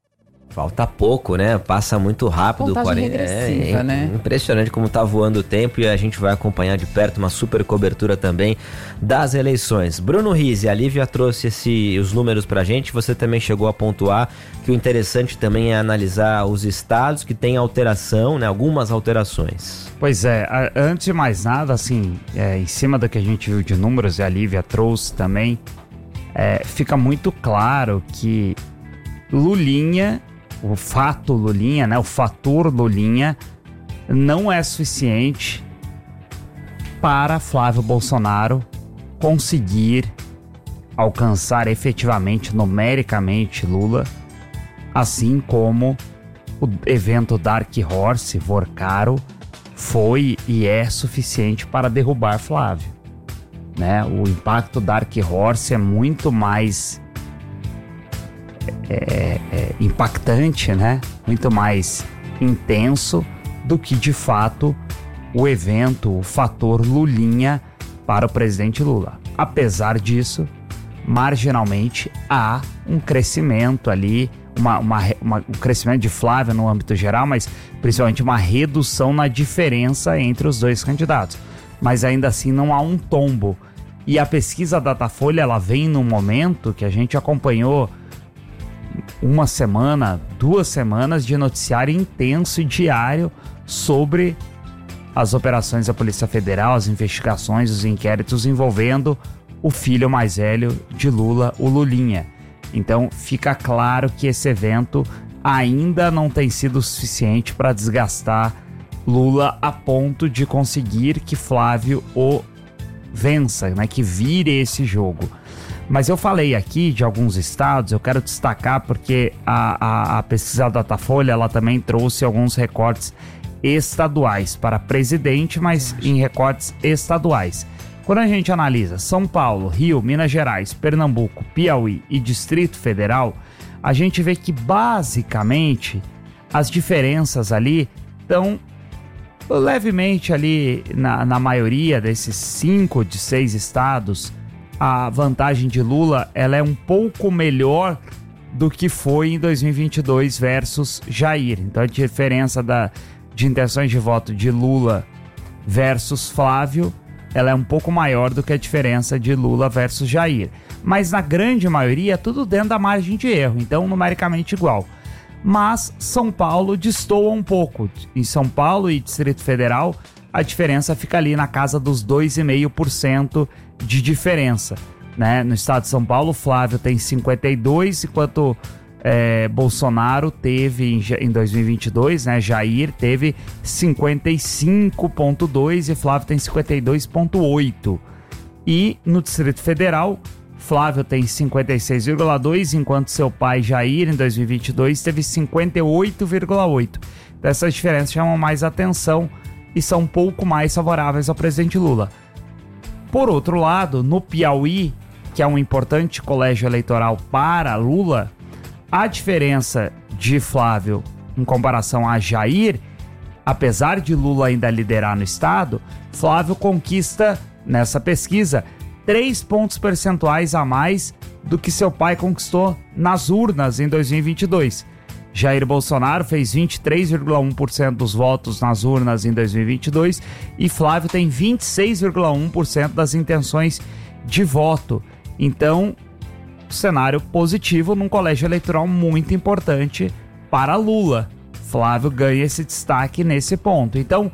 Falta pouco, né? Passa muito rápido. Contagem regressiva, é, é, né? Impressionante como tá voando o tempo e a gente vai acompanhar de perto uma super cobertura também das eleições. Bruno Rizzi, a Lívia trouxe esse, os números pra gente, você também chegou a pontuar que o interessante também é analisar os estados que têm alteração, né? Algumas alterações. Pois é, antes de mais nada, assim, é, em cima do que a gente viu de números e a Lívia trouxe também, é, fica muito claro que Lulinha, o fato Lulinha, né, o fator Lulinha não é suficiente para Flávio Bolsonaro conseguir alcançar efetivamente, numericamente, Lula, assim como o evento Dark Horse, Vorcaro, foi e é suficiente para derrubar Flávio, né? O impacto Dark Horse é muito mais É, é, impactante, né? Muito mais intenso do que de fato o evento, o fator Lulinha para o presidente Lula. Apesar disso, marginalmente há um crescimento ali, uma, uma, uma, um crescimento de Flávio no âmbito geral, mas principalmente uma redução na diferença entre os dois candidatos. Mas ainda assim não há um tombo. E a pesquisa Datafolha, ela vem num momento que a gente acompanhou uma semana, duas semanas de noticiário intenso e diário sobre as operações da Polícia Federal, as investigações, os inquéritos envolvendo o filho mais velho de Lula, o Lulinha. Então fica claro que esse evento ainda não tem sido suficiente para desgastar Lula a ponto de conseguir que Flávio o vença, né, que vire esse jogo. Mas eu falei aqui de alguns estados, eu quero destacar porque a, a, a pesquisa Datafolha, ela também trouxe alguns recortes estaduais para presidente, mas em recortes estaduais. Quando a gente analisa São Paulo, Rio, Minas Gerais, Pernambuco, Piauí e Distrito Federal, a gente vê que basicamente as diferenças ali estão levemente ali na, na maioria desses cinco de seis estados. A vantagem de Lula, ela é um pouco melhor do que foi em dois mil e vinte e dois versus Jair. Então a diferença da, de intenções de voto de Lula versus Flávio, ela é um pouco maior do que a diferença de Lula versus Jair. Mas na grande maioria, tudo dentro da margem de erro, então numericamente igual. Mas São Paulo destoa um pouco. Em São Paulo e Distrito Federal, a diferença fica ali na casa dos dois vírgula cinco por cento de diferença, né? No estado de São Paulo, Flávio tem cinquenta e dois por cento, enquanto é, Bolsonaro teve em, em dois mil e vinte e dois, né? Jair teve cinquenta e cinco vírgula dois por cento e Flávio tem cinquenta e dois vírgula oito por cento. E no Distrito Federal, Flávio tem cinquenta e seis vírgula dois por cento, enquanto seu pai Jair, em dois mil e vinte e dois, teve cinquenta e oito vírgula oito por cento. Então, essas diferenças chamam mais atenção e são um pouco mais favoráveis ao presidente Lula. Por outro lado, no Piauí, que é um importante colégio eleitoral para Lula, a diferença de Flávio em comparação a Jair, apesar de Lula ainda liderar no estado, Flávio conquista, nessa pesquisa, três pontos percentuais a mais do que seu pai conquistou nas urnas em dois mil e vinte e dois. Jair Bolsonaro fez vinte e três vírgula um por cento dos votos nas urnas em dois mil e vinte e dois e Flávio tem vinte e seis vírgula um por cento das intenções de voto. Então, cenário positivo num colégio eleitoral muito importante para Lula. Flávio ganha esse destaque nesse ponto. Então,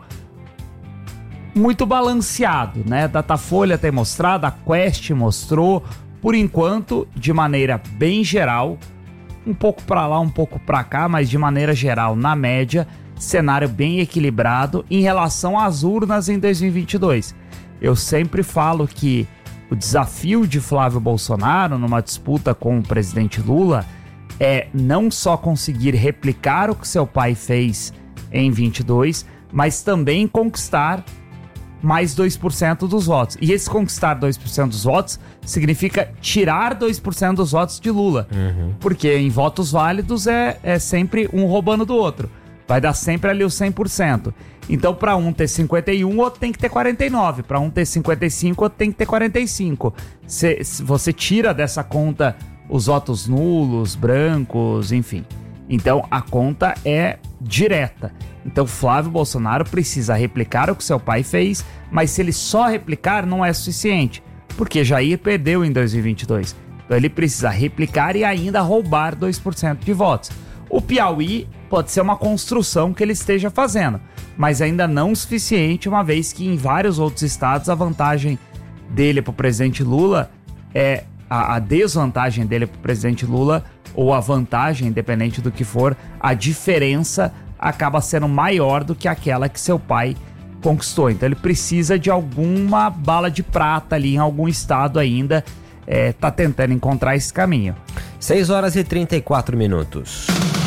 muito balanceado, né? Datafolha tem mostrado, a Quest mostrou, por enquanto, de maneira bem geral, um pouco para lá, um pouco para cá, mas de maneira geral, na média, cenário bem equilibrado em relação às urnas em dois mil e vinte e dois. Eu sempre falo que o desafio de Flávio Bolsonaro numa disputa com o presidente Lula é não só conseguir replicar o que seu pai fez em vinte e dois, mas também conquistar mais dois por cento dos votos. E esse conquistar dois por cento dos votos significa tirar dois por cento dos votos de Lula. Uhum. Porque em votos válidos é, é sempre um roubando do outro. Vai dar sempre ali o cem por cento. Então, para um ter cinquenta e um, outro tem que ter quarenta e nove. Para um ter cinquenta e cinco, outro tem que ter quarenta e cinco. Se, se você tira dessa conta os votos nulos, brancos, enfim. Então, a conta é direta. Então, Flávio Bolsonaro precisa replicar o que seu pai fez, mas se ele só replicar, não é suficiente, porque Jair perdeu em dois mil e vinte e dois. Então, ele precisa replicar e ainda roubar dois por cento de votos. O Piauí pode ser uma construção que ele esteja fazendo, mas ainda não o suficiente, uma vez que em vários outros estados a vantagem dele para o presidente Lula é a, a desvantagem dele para o presidente Lula, ou a vantagem, independente do que for, a diferença acaba sendo maior do que aquela que seu pai conquistou. Então ele precisa de alguma bala de prata ali em algum estado ainda, é, tá tentando encontrar esse caminho. seis horas e trinta e quatro minutos.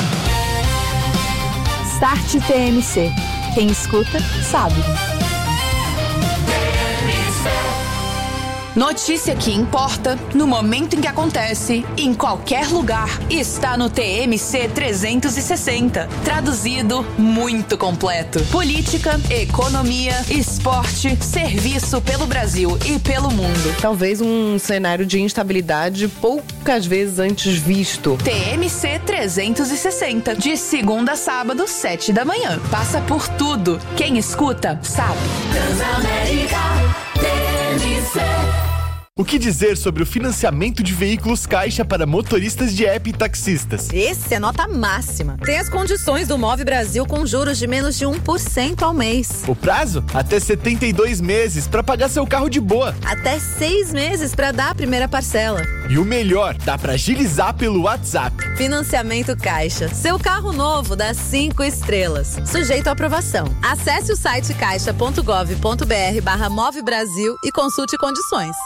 Start T M C. Quem escuta, sabe. Notícia que importa, no momento em que acontece, em qualquer lugar, está no T M C trezentos e sessenta. Traduzido, muito completo. Política, economia, esporte, serviço pelo Brasil e pelo mundo. Talvez um cenário de instabilidade poucas vezes antes visto. T M C trezentos e sessenta, de segunda a sábado, sete da manhã. Passa por tudo. Quem escuta, sabe. Transamérica, T M C. O que dizer sobre o financiamento de veículos Caixa para motoristas de app e taxistas? Esse é nota máxima. Tem as condições do Move Brasil com juros de menos de um por cento ao mês. O prazo? Até setenta e dois meses para pagar seu carro de boa. Até seis meses para dar a primeira parcela. E o melhor, dá para agilizar pelo WhatsApp. Financiamento Caixa. Seu carro novo dá cinco estrelas. Sujeito à aprovação. Acesse o site caixa ponto gov ponto br barra Move Brasil e consulte condições.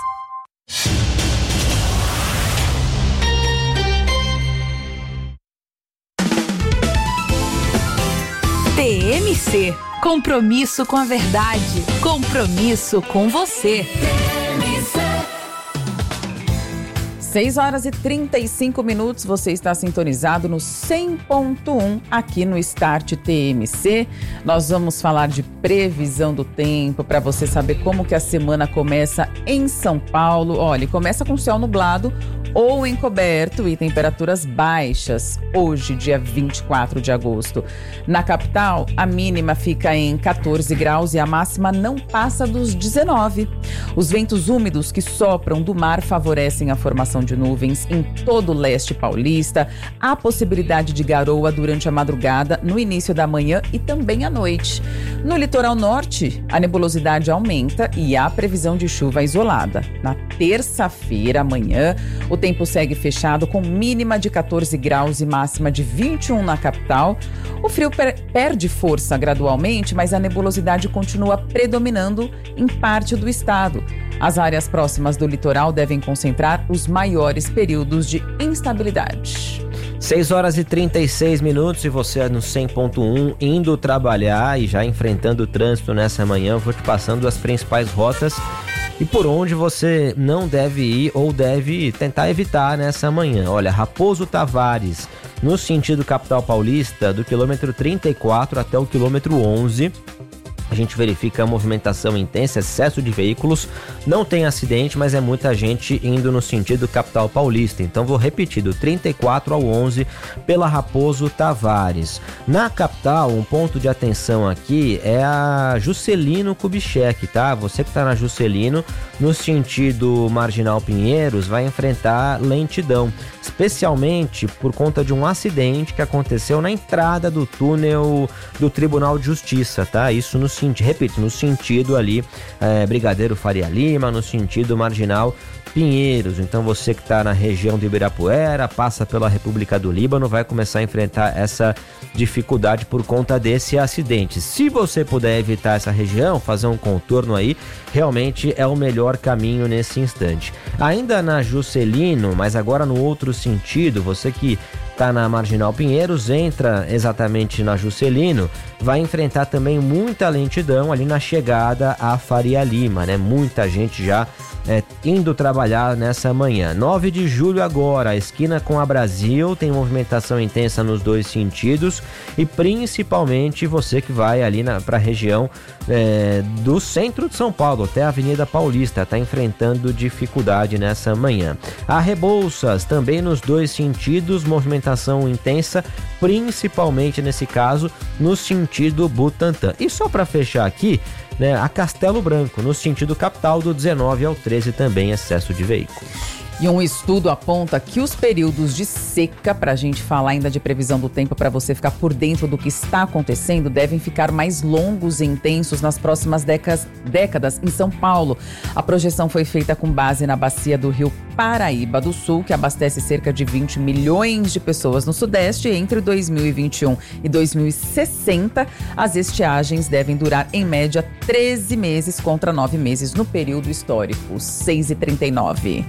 T M C. Compromisso com a verdade. Compromisso com você. seis horas e trinta e cinco minutos, você está sintonizado no cem ponto um aqui no Start T M C. Nós vamos falar de previsão do tempo para você saber como que a semana começa em São Paulo. Olha, começa com céu nublado ou encoberto e temperaturas baixas, hoje, dia vinte e quatro de agosto. Na capital, a mínima fica em catorze graus e a máxima não passa dos dezenove. Os ventos úmidos que sopram do mar favorecem a formação de nuvens em todo o leste paulista. Há possibilidade de garoa durante a madrugada, no início da manhã e também à noite. No litoral norte, a nebulosidade aumenta e há previsão de chuva isolada. Na terça-feira, amanhã, o tempo segue fechado com mínima de catorze graus e máxima de vinte e um na capital. O frio per- perde força gradualmente, mas a nebulosidade continua predominando em parte do estado. As áreas próximas do litoral devem concentrar os maiores períodos de instabilidade. seis horas e trinta e seis minutos e você é no cem ponto um, indo trabalhar e já enfrentando o trânsito nessa manhã. Eu vou te passando as principais rotas e por onde você não deve ir ou deve tentar evitar nessa manhã. Olha, Raposo Tavares, no sentido capital paulista, do quilômetro trinta e quatro até o quilômetro onze. A gente verifica a movimentação intensa, excesso de veículos, não tem acidente, mas é muita gente indo no sentido capital paulista. Então vou repetir, do trinta e quatro ao onze pela Raposo Tavares. Na capital, um ponto de atenção aqui é a Juscelino Kubitschek, tá? Você que está na Juscelino, no sentido Marginal Pinheiros, vai enfrentar lentidão, especialmente por conta de um acidente que aconteceu na entrada do túnel do Tribunal de Justiça, tá? Isso no sentido, repito, no sentido ali é, Brigadeiro Faria Lima, no sentido Marginal Pinheiros. Então você que está na região de Ibirapuera, passa pela República do Líbano, vai começar a enfrentar essa dificuldade por conta desse acidente. Se você puder evitar essa região, fazer um contorno aí, realmente é o melhor caminho nesse instante. Ainda na Juscelino, mas agora no outro sentido, você que está na Marginal Pinheiros, entra exatamente na Juscelino, vai enfrentar também muita lentidão ali na chegada à Faria Lima, né? Muita gente já é, indo trabalhar nessa manhã. nove de julho agora, a esquina com a Brasil, tem movimentação intensa nos dois sentidos e principalmente você que vai ali para a região é, do centro de São Paulo até a Avenida Paulista, está enfrentando dificuldade nessa manhã. A Rebouças, também nos dois sentidos, movimentação intensa, principalmente nesse caso no sentido Butantã. E só para fechar aqui, né, a Castelo Branco, no sentido capital, do dezenove ao treze, também excesso de veículos. E um estudo aponta que os períodos de seca, para a gente falar ainda de previsão do tempo, para você ficar por dentro do que está acontecendo, devem ficar mais longos e intensos nas próximas décadas, décadas em São Paulo. A projeção foi feita com base na bacia do Rio Paraíba do Sul, que abastece cerca de vinte milhões de pessoas no Sudeste. Entre dois mil e vinte e um e dois mil e sessenta, as estiagens devem durar, em média, treze meses contra nove meses no período histórico. seis e trinta e nove.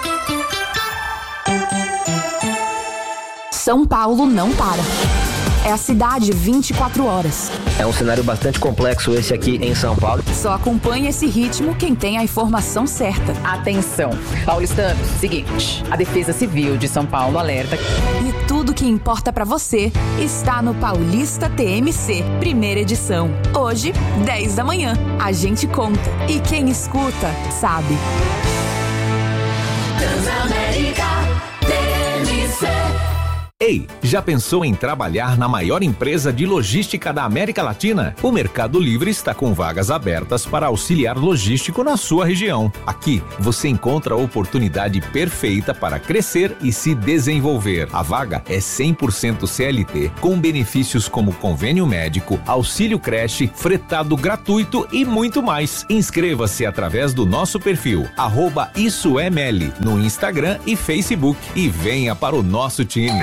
São Paulo não para. É a cidade vinte e quatro horas. É um cenário bastante complexo esse aqui em São Paulo. Só acompanha esse ritmo quem tem a informação certa. Atenção, paulistanos, seguinte, a Defesa Civil de São Paulo alerta. E tudo que importa pra você está no Paulista T M C, primeira edição. Hoje, dez da manhã. A gente conta. E quem escuta, sabe. Transamérica T M C. Ei, já pensou em trabalhar na maior empresa de logística da América Latina? O Mercado Livre está com vagas abertas para auxiliar logístico na sua região. Aqui, você encontra a oportunidade perfeita para crescer e se desenvolver. A vaga é cem por cento C L T, com benefícios como convênio médico, auxílio creche, fretado gratuito e muito mais. Inscreva-se através do nosso perfil, arroba Isso é Meli, no Instagram e Facebook, e venha para o nosso time.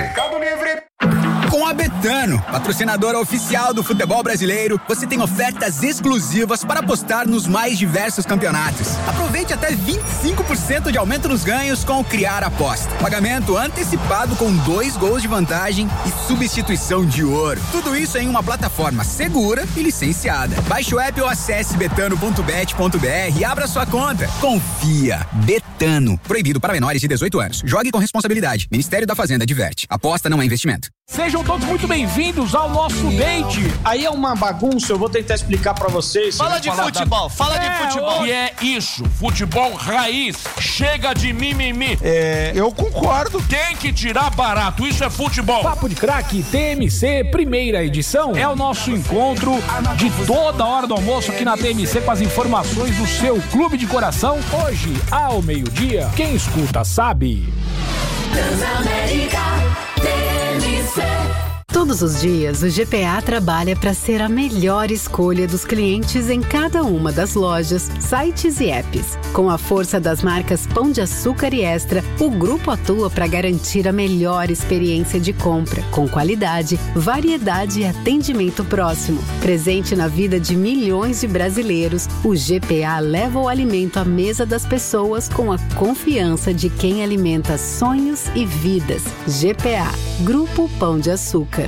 Com a Betano, patrocinadora oficial do futebol brasileiro, você tem ofertas exclusivas para apostar nos mais diversos campeonatos. Aproveite até vinte e cinco por cento de aumento nos ganhos com o Criar Aposta. Pagamento antecipado com dois gols de vantagem e substituição de ouro. Tudo isso em uma plataforma segura e licenciada. Baixe o app ou acesse betano ponto bet ponto br e abra sua conta. Confia. Betano. Proibido para menores de dezoito anos. Jogue com responsabilidade. Ministério da Fazenda adverte. Aposta não é investimento. Sejam todos muito bem-vindos ao nosso date. Aí é uma bagunça, eu vou tentar explicar pra vocês. Fala de futebol, da... fala é, de futebol. E é isso, futebol raiz. Chega de mimimi. É, eu concordo. Tem que tirar barato, isso é futebol. Papo de Craque T M C, primeira edição. É o nosso encontro de toda hora do almoço aqui na T M C com as informações do seu clube de coração. Hoje, ao meio-dia, quem escuta sabe. Transamérica T M C. Todos os dias, o G P A trabalha para ser a melhor escolha dos clientes em cada uma das lojas, sites e apps. Com a força das marcas Pão de Açúcar e Extra, o grupo atua para garantir a melhor experiência de compra, com qualidade, variedade e atendimento próximo. Presente na vida de milhões de brasileiros, o G P A leva o alimento à mesa das pessoas com a confiança de quem alimenta sonhos e vidas. G P A, Grupo Pão de Açúcar.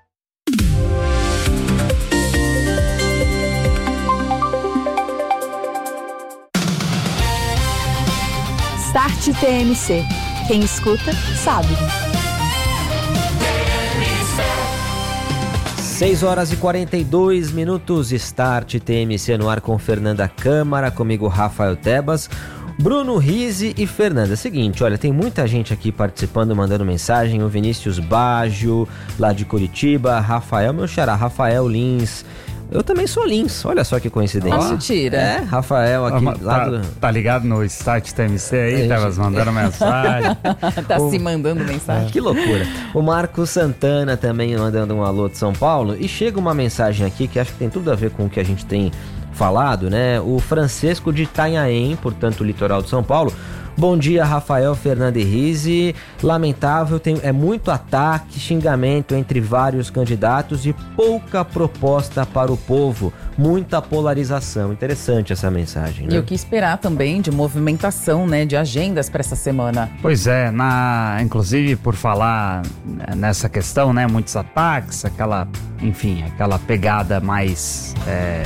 Start T M C. Quem escuta, sabe. seis horas e quarenta e dois minutos, Start T M C no ar com Fernanda Câmara, comigo Rafael Tebas, Bruno Rizzi e Fernanda. Seguinte, olha, tem muita gente aqui participando, mandando mensagem, o Vinícius Baggio, lá de Curitiba, Rafael, meu xará, Rafael Lins. Eu também sou Lins, olha só que coincidência. Mentira. É, Rafael aqui ah, lá tá, do... Tá ligado no Start T M C aí? É, Tava mandando mensagem. Tá o... se mandando mensagem. Que loucura. O Marcos Santana também mandando um alô de São Paulo. E chega uma mensagem aqui que acho que tem tudo a ver com o que a gente tem falado, né? O Francisco de Itanhaém, portanto, litoral de São Paulo. Bom dia, Rafael, Fernanda e Rizzi. Lamentável, tem, é muito ataque, xingamento entre vários candidatos e pouca proposta para o povo. Muita polarização. Interessante essa mensagem, né? E o que esperar também de movimentação, né, de agendas para essa semana. Pois é, na, inclusive por falar nessa questão, né, muitos ataques, aquela, enfim, aquela pegada mais é,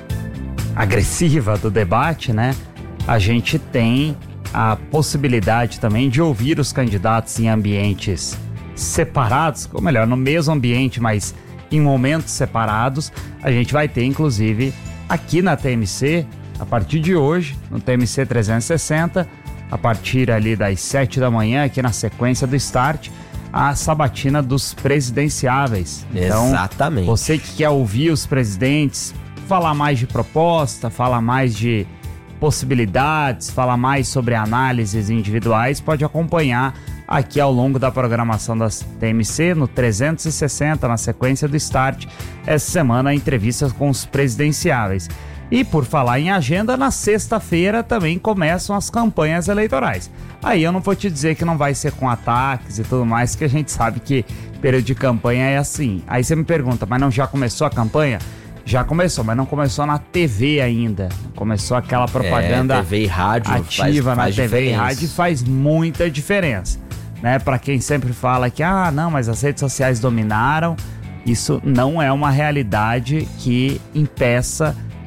agressiva do debate, né? A gente tem a possibilidade também de ouvir os candidatos em ambientes separados, ou melhor, no mesmo ambiente, mas em momentos separados. A gente vai ter, inclusive, aqui na T M C, a partir de hoje, no T M C trezentos e sessenta, a partir ali das sete da manhã, aqui na sequência do Start, a sabatina dos presidenciáveis. Então, exatamente. Você que quer ouvir os presidentes, falar mais de proposta, falar mais de possibilidades, falar mais sobre análises individuais, pode acompanhar aqui ao longo da programação da T M C, no trezentos e sessenta, na sequência do Start, essa semana, entrevistas com os presidenciáveis. E por falar em agenda, na sexta-feira também começam as campanhas eleitorais. Aí eu não vou te dizer que não vai ser com ataques e tudo mais, que a gente sabe que período de campanha é assim. Aí você me pergunta, mas não já começou a campanha? Já começou, mas não começou na T V ainda. Começou aquela propaganda é, T V e rádio ativa faz, faz na T V diferença. e rádio, faz muita diferença, né? Para quem sempre fala que, ah, não, mas as redes sociais dominaram, isso não é uma realidade que impeça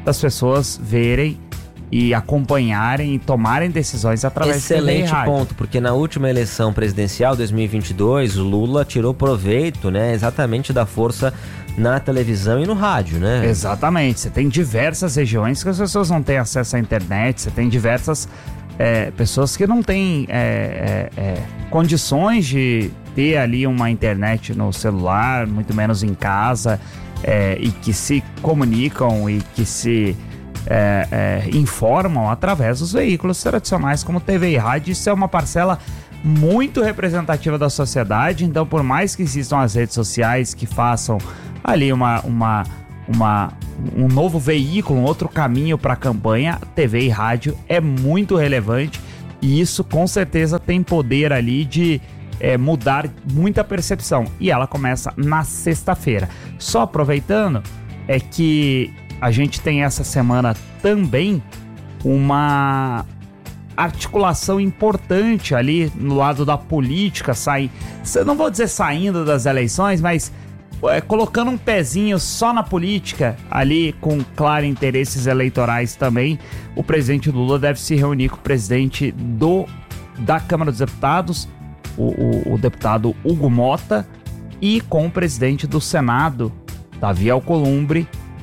das pessoas verem e acompanharem e tomarem decisões através de T V e Excelente rádio. ponto, porque na última eleição presidencial, dois mil e vinte e dois, o Lula tirou proveito, né, exatamente da força na televisão e no rádio, né? Exatamente, você tem diversas regiões que as pessoas não têm acesso à internet, você tem diversas é, pessoas que não têm é, é, é, condições de ter ali uma internet no celular, muito menos em casa, é, e que se comunicam e que se É, é, informam através dos veículos tradicionais como T V e rádio. Isso é uma parcela muito representativa da sociedade, então por mais que existam as redes sociais que façam ali uma, uma, uma, um novo veículo, um outro caminho para a campanha, T V e rádio é muito relevante e isso com certeza tem poder ali de é, mudar muita percepção, e ela começa na sexta-feira. Só aproveitando, é que a gente tem essa semana também uma articulação importante ali no lado da política, sai, não vou dizer saindo das eleições, mas é, colocando um pezinho só na política, ali com claro interesses eleitorais também. O presidente Lula deve se reunir com o presidente do, da Câmara dos Deputados, o, o, o deputado Hugo Mota, e com o presidente do Senado, Davi Alcolumbre,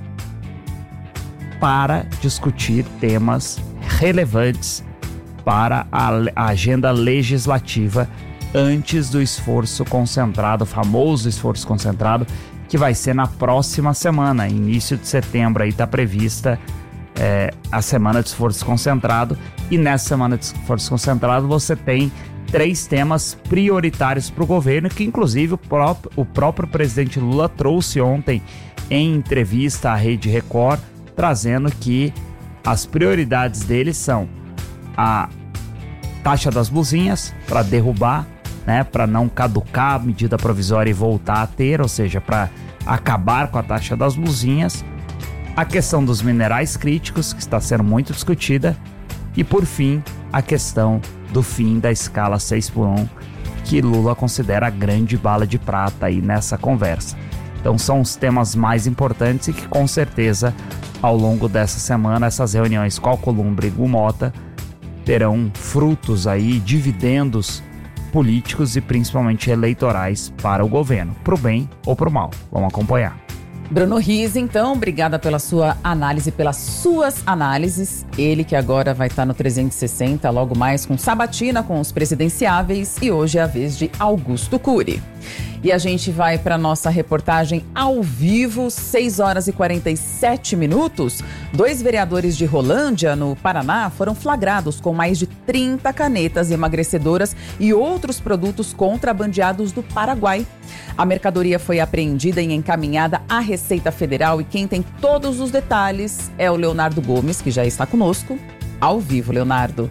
para discutir temas relevantes para a, a agenda legislativa antes do esforço concentrado, o famoso esforço concentrado, que vai ser na próxima semana, início de setembro. Aí está prevista é, a semana de esforço concentrado, e nessa semana de esforço concentrado você tem três temas prioritários para o governo, que inclusive o próprio, o próprio presidente Lula trouxe ontem em entrevista à Rede Record, trazendo que as prioridades dele são a taxa das blusinhas, para derrubar, né, para não caducar a medida provisória e voltar a ter, ou seja, para acabar com a taxa das blusinhas, a questão dos minerais críticos, que está sendo muito discutida, e por fim, a questão do fim da escala seis por um, que Lula considera a grande bala de prata aí nessa conversa. Então são os temas mais importantes e que com certeza ao longo dessa semana essas reuniões com Alcolumbre e Hugo Mota terão frutos aí, dividendos políticos e principalmente eleitorais para o governo, pro bem ou pro mal. Vamos acompanhar. Bruno Riz, então, obrigada pela sua análise, pelas suas análises. Ele que agora vai estar no trezentos e sessenta, logo mais com Sabatina, com os presidenciáveis, e hoje é a vez de Augusto Cury. E a gente vai para nossa reportagem ao vivo, seis horas e quarenta e sete minutos. Dois vereadores de Rolândia, no Paraná, foram flagrados com mais de trinta canetas emagrecedoras e outros produtos contrabandeados do Paraguai. A mercadoria foi apreendida e encaminhada à Receita Federal, e quem tem todos os detalhes é o Leonardo Gomes, que já está conosco ao vivo. Leonardo.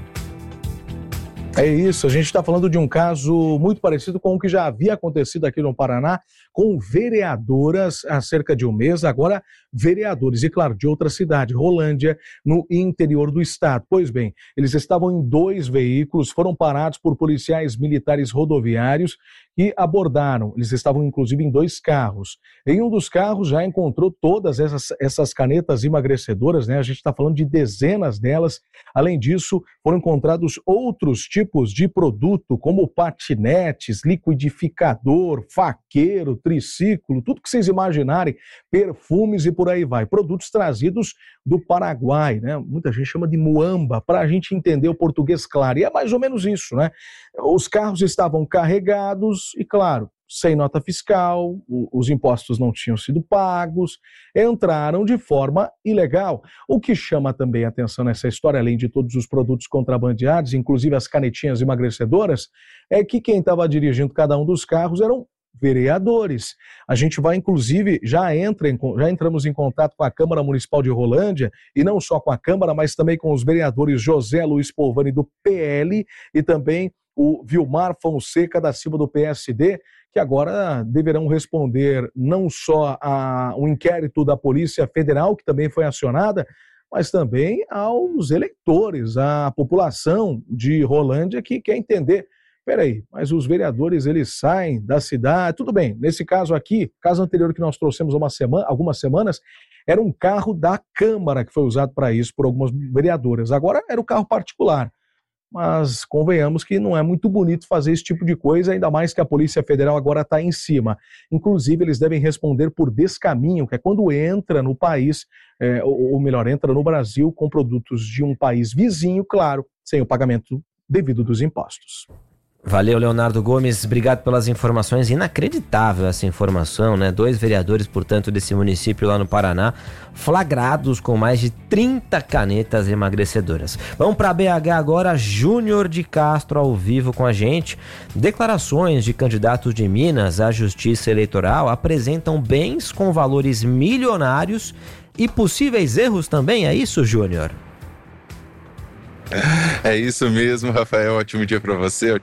É isso, a gente está falando de um caso muito parecido com o que já havia acontecido aqui no Paraná, com vereadoras há cerca de um mês, agora vereadores, e claro, de outra cidade, Rolândia, no interior do estado. Pois bem, eles estavam em dois veículos, foram parados por policiais militares rodoviários que abordaram. Eles estavam inclusive em dois carros. Em um dos carros já encontrou todas essas, essas canetas emagrecedoras, né? A gente está falando de dezenas delas. Além disso, foram encontrados outros tipos de produto, como patinetes, liquidificador, faqueiro, triciclo, tudo que vocês imaginarem, perfumes e por aí vai. Produtos trazidos do Paraguai, né? Muita gente chama de muamba, para a gente entender o português claro. E é mais ou menos isso, né? Os carros estavam carregados e, claro, sem nota fiscal, os impostos não tinham sido pagos, entraram de forma ilegal. O que chama também a atenção nessa história, além de todos os produtos contrabandeados, inclusive as canetinhas emagrecedoras, é que quem estava dirigindo cada um dos carros eram vereadores. A gente vai, inclusive, já, entra em, já entramos em contato com a Câmara Municipal de Rolândia, e não só com a Câmara, mas também com os vereadores José Luiz Polvani, do P L, e também o Vilmar Fonseca, da Silva, do P S D, que agora deverão responder não só ao inquérito da Polícia Federal, que também foi acionada, mas também aos eleitores, à população de Rolândia, que quer entender peraí, mas os vereadores eles saem da cidade, tudo bem, nesse caso aqui, caso anterior que nós trouxemos uma semana, algumas semanas, era um carro da Câmara que foi usado para isso por algumas vereadoras, agora era o carro particular, mas convenhamos que não é muito bonito fazer esse tipo de coisa, ainda mais que a Polícia Federal agora está em cima, inclusive eles devem responder por descaminho, que é quando entra no país, é, ou, ou melhor, entra no Brasil com produtos de um país vizinho, claro, sem o pagamento devido dos impostos. Valeu, Leonardo Gomes, obrigado pelas informações. Inacreditável essa informação, né? Dois vereadores, portanto, desse município lá no Paraná, flagrados com mais de trinta canetas emagrecedoras. Vamos para B H agora, Júnior de Castro ao vivo com a gente. Declarações de candidatos de Minas à Justiça Eleitoral apresentam bens com valores milionários e possíveis erros também, é isso, Júnior? É isso mesmo, Rafael. Ótimo dia para você,